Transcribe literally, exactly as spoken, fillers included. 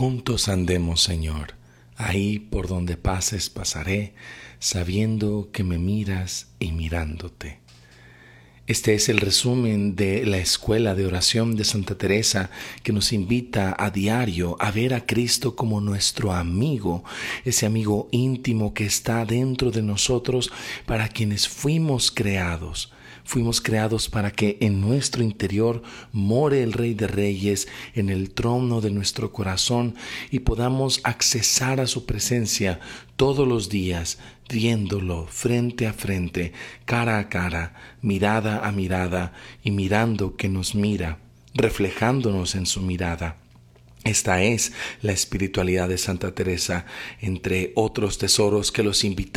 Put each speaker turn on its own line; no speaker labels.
Juntos andemos, Señor. Ahí por donde pases pasaré, sabiendo que me miras y mirándote. Este es el resumen de la Escuela de Oración de Santa Teresa, que nos invita a diario a ver a Cristo como nuestro amigo, ese amigo íntimo que está dentro de nosotros, para quienes fuimos creados. Fuimos creados para que en nuestro interior more el Rey de Reyes en el trono de nuestro corazón y podamos accesar a su presencia todos los días, viéndolo frente a frente, cara a cara, mirada a mirada y mirando que nos mira, reflejándonos en su mirada. Esta es la espiritualidad de Santa Teresa, entre otros tesoros que los invitamos